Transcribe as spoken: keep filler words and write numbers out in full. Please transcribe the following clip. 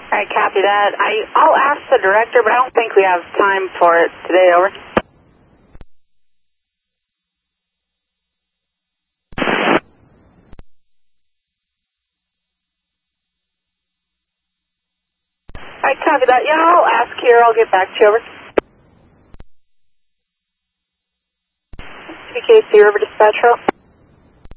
All right, copy that. I, I'll ask the director, but I don't think we have time for it today. Over. All right, copy that. Yeah, I'll ask here. I'll get back to you. Over. P K C River Dispatch Route.